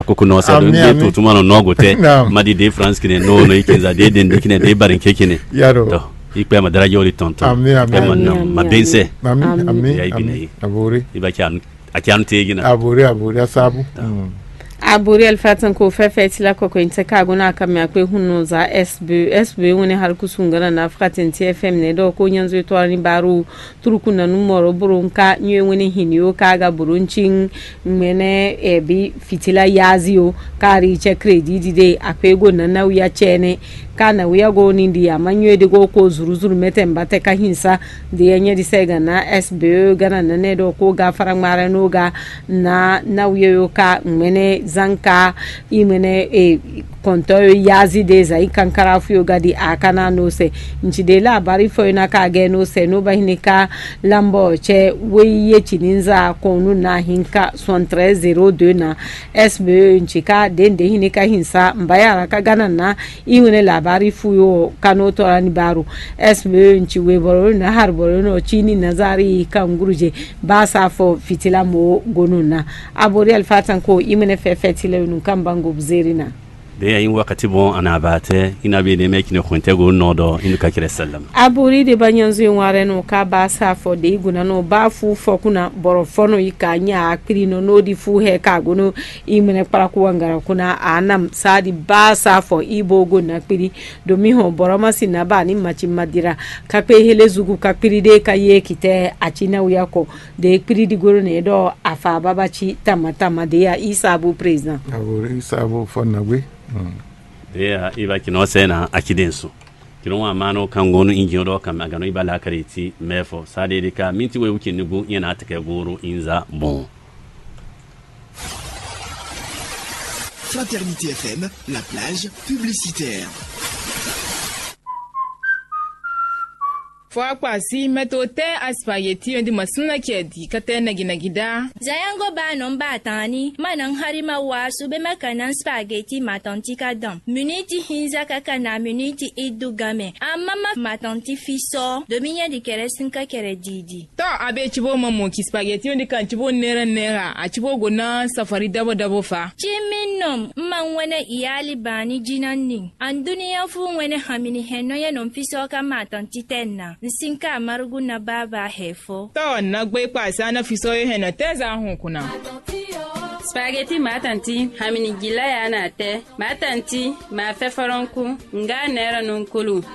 kuno sa do de to tumano no gote madi de France kine no ikenza de den kine de barin kekine to ikpe ma daraja oli tonto ma bense amin aburi ibakan akian tegina aburi asabu aburi alfatan ko fefeti la ko inte ka gona kam ya ko hunu za sb woni har kusungana na afkatin tfm ne do ko nyanzo to ni baru turukuna numero burunka nyi woni hinio kaga buruncin mene ebi fitila yazio kari che credit de apego na nawiya chene kana wiya go ni ndiya manyo de go ko zuruzuru metemba te ka hinsa de yanye di sega na sb gana na ne do ko ga farangmara no ga na nawiyo ka mene zanka imene konto yazi de zai kankara fuyo gadi akana no se nchide labari fo na ka ge no se no bahinika lambo che weye chininza konu na hinka 1302 na sb nchika dende hinika hinsa mbayara ka gana na imene labari fuyo kanoto ani baru sb nchiwe boro na harboro no chini nazari kanguruje basa fo fitila mo gonuna abori alfatan ko imene fefetile nun kambango bzerina de yayin wakati bon ana bate ina be ne meki ne khonte go nodo inu ka kire sallam aburi de banyanzu nware no ka ba sa fo de iguna no ba fu fo kuna boro fono ikanya akiri no di fu he ka go no imene para ku wangara kuna anam sadi ba sa fo ibo go na kpiri domi ho boro masi na ba ni machi madira ka pe hele zugu ka kpiri de ka ye kite achina uyako de kpiri di goro ne do afa babachi tamata de ya isabu president aburi isabu fo na gwe ya iba kino sena akidensu kino wa mano kangonu injin do kam agano iba la kariti mefo sade dika minti we wuki nugu yana take goro inza bon Fraternité FM, la plage publicitaire. Fwa kwasi metote aspaghetti yondi masuna kedi katena gida. Zayango ba non ba tani manang harima wasu be makanan spaghetti matanti kadam. Muniti hinza kakana muniti idugame. Amama matanti fiso dominya di keresin ka kere didi. To abe chibo mamu ki spaghetti yondi kan chibo nera a chibo gona safari dabo fa. Chiminom mangwene iyali bani jinanni. Anduniya fu wene hamini heno ya non fiso ka matanti tenna. Nsinka marugu na baba hefo. To na gbe kwasa na fiso heno teza hu kuna. Spaghetti matanti hamini gila ya na te. Matanti ma fefaronku nga nera nunkulu.